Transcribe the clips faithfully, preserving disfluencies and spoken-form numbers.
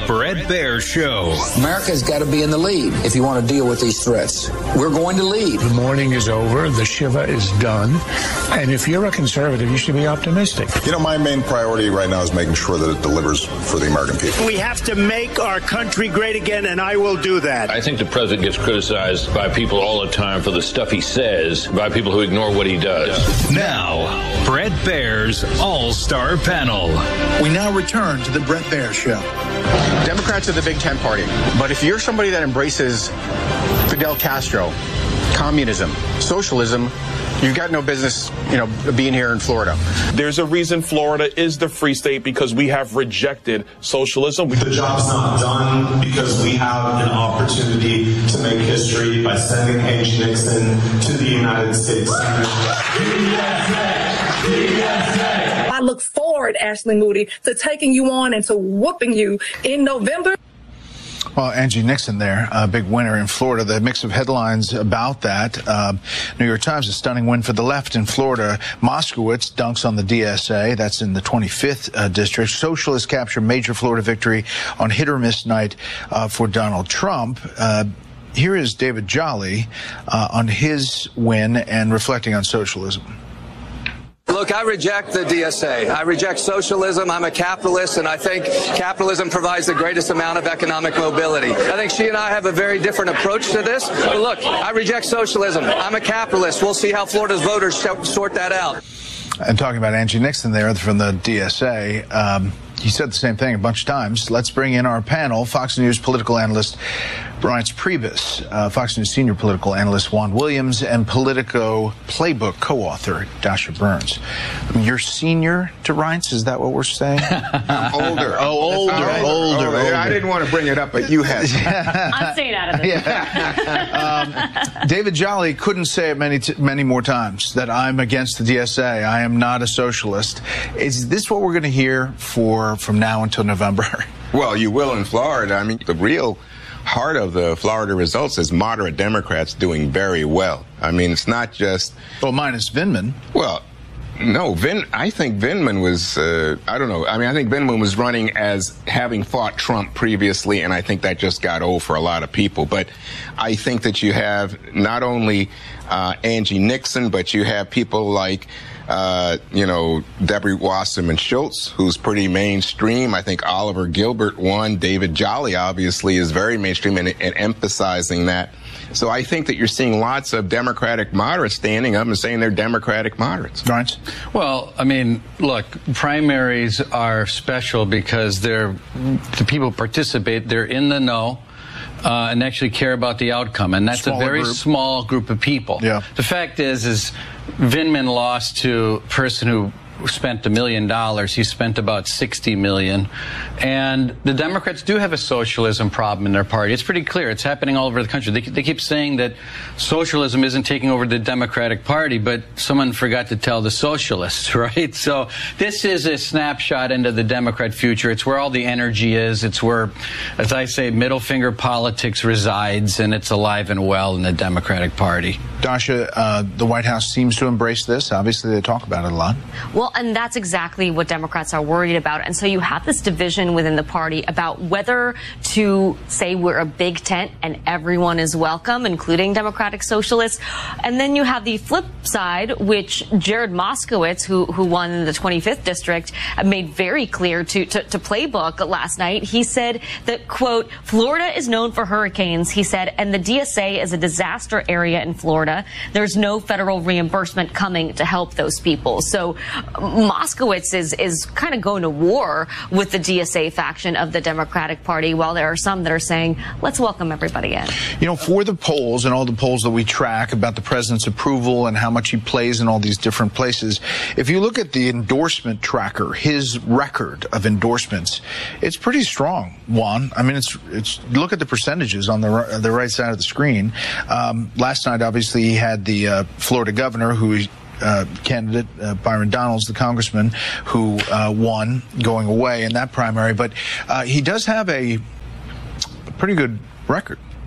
Bret Baier Show. America's got to be in the lead if you want to deal with these threats. We're going to lead. The mourning is over. The Shiva is done. And if you're a conservative, you should be optimistic. You know, my main priority right now is making sure that it delivers for the American people. We have to make our country great again, and I will do that. I think the president gets criticized by people all the time for the stuff he says, by people who ignore what he does. Now, Bret Baier's All-Star Panel. We now return to the Bret Baier Show. Democrats are the Big Tent party. But if you're somebody that embraces Fidel Castro, communism, socialism, you've got no business, you know, being here in Florida. There's a reason Florida is the free state, because we have rejected socialism. The job's not done because we have an opportunity to make history by sending Angie Nixon to the United States Senate. I look forward, Ashley Moody, to taking you on and to whooping you in November. Well, Angie Nixon there, a big winner in Florida. The mix of headlines about that. Uh, New York Times, a stunning win for the left in Florida. Moskowitz dunks on the D S A. That's in the twenty-fifth uh, district. Socialists capture major Florida victory on hit-or-miss night uh, for Donald Trump. Uh, here is David Jolly uh, on his win and reflecting on socialism. Look, I reject the D S A. I reject socialism. I'm a capitalist, and I think capitalism provides the greatest amount of economic mobility. I think she and I have a very different approach to this. But look, I reject socialism. I'm a capitalist. We'll see how Florida's voters sort that out. And talking about Angie Nixon there from the D S A, um, he said the same thing a bunch of times. Let's bring in our panel, Fox News political analyst Reince Priebus, uh, Fox News senior political analyst Juan Williams, and Politico Playbook co-author Dasha Burns. You're senior to Reince? Is that what we're saying? I'm older. Oh, older, older, older, older. I didn't want to bring it up, but you had. I'm staying out of this. Yeah. um, David Jolly couldn't say it many, t many more times that I'm against the D S A. I am not a socialist. Is this what we're going to hear for from now until November? Well, you will in Florida. I mean, the real heart of the Florida results is moderate Democrats doing very well. I mean, it's not just... Well, minus Vindman. Well, no, Vin, I think Vindman was, uh, I don't know. I mean, I think Vindman was running as having fought Trump previously, and I think that just got old for a lot of people. But I think that you have not only uh, Angie Nixon, but you have people like... Uh, you know, Debbie Wasserman Schultz, who's pretty mainstream. I think Oliver Gilbert won. David Jolly, obviously, is very mainstream and, and emphasizing that. So I think that you're seeing lots of Democratic moderates standing up and saying they're Democratic moderates. Right. Well, I mean, look, primaries are special because they're, the people who participate, they're in the know. Uh, and actually care about the outcome, and that's Smaller a very group. small group of people. Yeah. The fact is, is Vindman lost to a person who spent a million dollars. He spent about sixty million. And the Democrats do have a socialism problem in their party. It's pretty clear. It's happening all over the country. They, they keep saying that socialism isn't taking over the Democratic Party, but someone forgot to tell the socialists, right? So this is a snapshot into the Democrat future. It's where all the energy is. It's where, as I say, middle finger politics resides, and it's alive and well in the Democratic Party. Dasha, uh, the White House seems to embrace this. Obviously, they talk about it a lot. Well, and that's exactly what Democrats are worried about. And so you have this division within the party about whether to say we're a big tent and everyone is welcome, including Democratic Socialists. And then you have the flip side, which Jared Moskowitz, who, who won in the twenty-fifth district, made very clear to, to, to Playbook last night. He said that, quote, Florida is known for hurricanes, he said, and the D S A is a disaster area in Florida. There's no federal reimbursement coming to help those people. So Moskowitz is, is kind of going to war with the D S A faction of the Democratic Party, while there are some that are saying, let's welcome everybody in. You know, for the polls and all the polls that we track about the president's approval and how much he plays in all these different places, if you look at the endorsement tracker, his record of endorsements, it's pretty strong, Juan. I mean, it's, it's look at the percentages on the, the right side of the screen. Um, last night, obviously, he had the uh, Florida governor who Uh, candidate, uh, Byron Donalds, the congressman, who uh, won going away in that primary. But uh, he does have a, a pretty good record.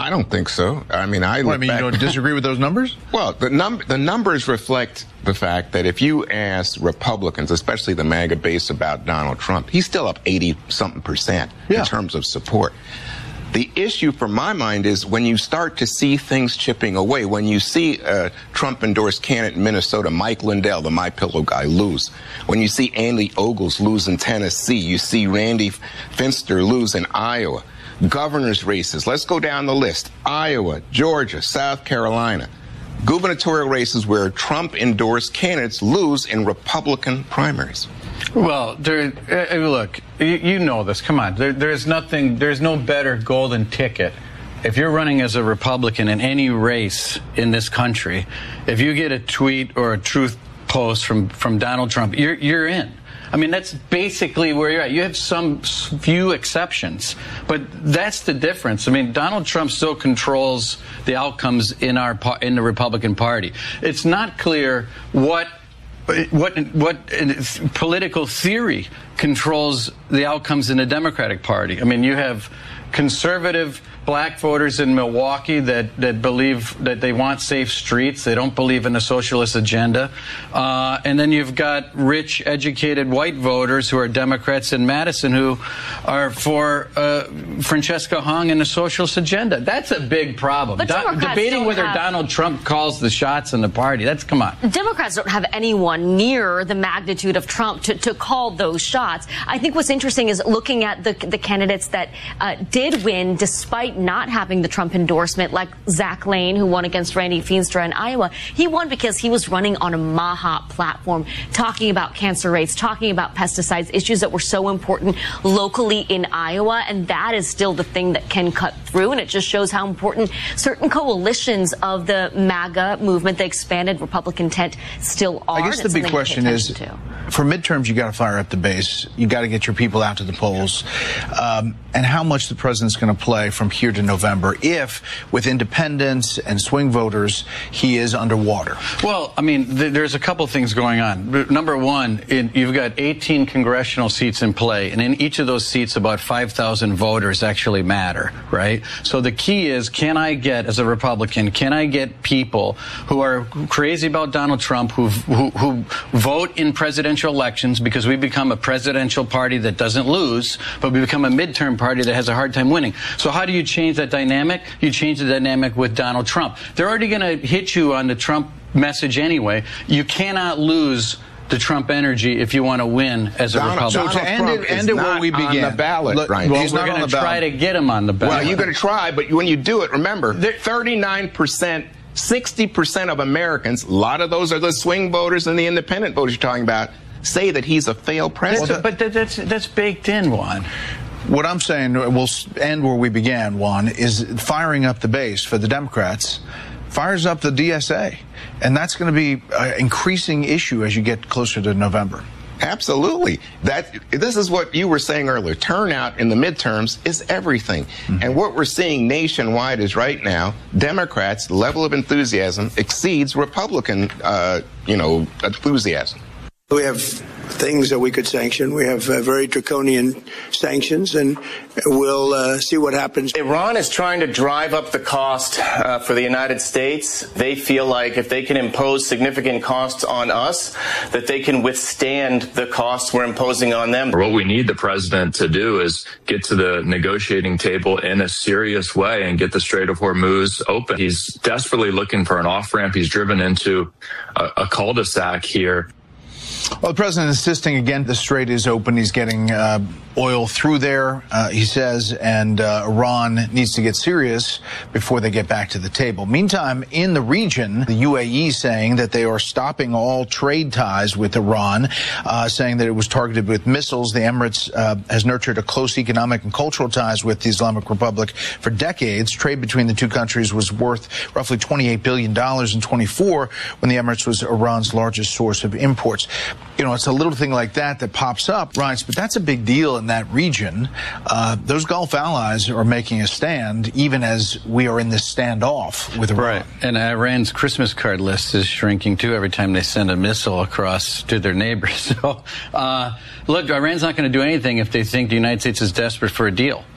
I don't think so. I mean, I. Well, I mean, back, you don't disagree with those numbers? Well, the num the numbers reflect the fact that if you ask Republicans, especially the MAGA base, about Donald Trump, he's still up eighty something percent yeah. in terms of support. The issue, from my mind, is when you start to see things chipping away, when you see a Trump-endorsed candidate in Minnesota, Mike Lindell, the My Pillow guy, lose. When you see Andy Ogles lose in Tennessee, you see Randy Finster lose in Iowa. Governor's races, let's go down the list. Iowa, Georgia, South Carolina. Gubernatorial races where Trump-endorsed candidates lose in Republican primaries. Well, there, uh, look, you, you know this. Come on. There, there's nothing, there's no better golden ticket. If you're running as a Republican in any race in this country, if you get a tweet or a truth post from, from Donald Trump, you're, you're in. I mean, that's basically where you're at. You have some few exceptions, but that's the difference. I mean, Donald Trump still controls the outcomes in our in the Republican Party. It's not clear what what what political theory controls the outcomes in the Democratic Party. I mean, you have conservative black voters in Milwaukee that, that believe that they want safe streets. They don't believe in a socialist agenda. Uh, and then you've got rich, educated white voters who are Democrats in Madison who are for uh, Francesca Hung and a socialist agenda. That's a big problem. But Do debating whether have... Donald Trump calls the shots in the party, that's, come on. Democrats don't have anyone near the magnitude of Trump to, to call those shots. I think what's interesting is looking at the, the candidates that uh, did win despite not having the Trump endorsement, like Zach Lane, who won against Randy Feenstra in Iowa. He won because he was running on a MAHA platform, talking about cancer rates, talking about pesticides, issues that were so important locally in Iowa, and that is still the thing that can cut through, and it just shows how important certain coalitions of the MAGA movement, the expanded Republican tent, still are. I guess the big question is, to. for midterms, you got to fire up the base. You got to get your people out to the polls, um, and how much the president's going to play from here to November if, with independents and swing voters, he is underwater. Well, I mean, th there's a couple things going on. Number one, in, you've got eighteen congressional seats in play, and in each of those seats, about five thousand voters actually matter, right? So the key is, can I get, as a Republican, can I get people who are crazy about Donald Trump, who, who, who vote in presidential elections, because we become a presidential party that doesn't lose, but we become a midterm party that has a hard time winning. So how do you change that dynamic? You change the dynamic with Donald Trump. They're already going to hit you on the Trump message anyway. You cannot lose the Trump energy if you want to win as a Donald, Republican. So to end it, end it where we began. On the ballot, Look, right? Well, He's we're going to try to get him on the ballot. Well, you're going to try, but when you do it, remember, thirty-nine percent, sixty percent of Americans, a lot of those are the swing voters and the independent voters you're talking about, say that he's a failed president. But that's, that's baked in, Juan. What I'm saying, we'll end where we began, Juan, is firing up the base for the Democrats fires up the D S A. And that's going to be an increasing issue as you get closer to November. Absolutely. That this is what you were saying earlier. Turnout in the midterms is everything. Mm-hmm. And what we're seeing nationwide is right now, Democrats' level of enthusiasm exceeds Republican, uh, you know, enthusiasm. We have things that we could sanction. We have uh, very draconian sanctions, and we'll uh, see what happens. Iran is trying to drive up the cost uh, for the United States. They feel like if they can impose significant costs on us, that they can withstand the costs we're imposing on them. What we need the president to do is get to the negotiating table in a serious way and get the Strait of Hormuz open. He's desperately looking for an off-ramp. He's driven into a, a cul-de-sac here. Well, the president insisting again the strait is open. He's getting uh, oil through there, uh, he says, and uh, Iran needs to get serious before they get back to the table. Meantime, in the region, the U A E saying that they are stopping all trade ties with Iran, uh, saying that it was targeted with missiles. The Emirates uh, has nurtured a close economic and cultural ties with the Islamic Republic for decades. Trade between the two countries was worth roughly twenty-eight billion dollars in twenty-four, when the Emirates was Iran's largest source of imports. You know, it's a little thing like that that pops up, Ryan, but that's a big deal in that region. Uh, those Gulf allies are making a stand, even as we are in this standoff with Iran. Right. And Iran's Christmas card list is shrinking, too, every time they send a missile across to their neighbors. So, uh, look, Iran's not going to do anything if they think the United States is desperate for a deal.